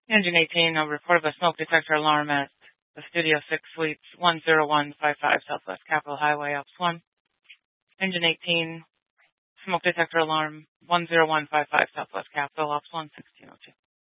Engine 18, a report of a smoke detector alarm at the Studio 6 Suites, 10155 Southwest Capitol Highway, Ops 1. Engine 18, smoke detector alarm, 10155 Southwest Capitol, Ops 1, 1602.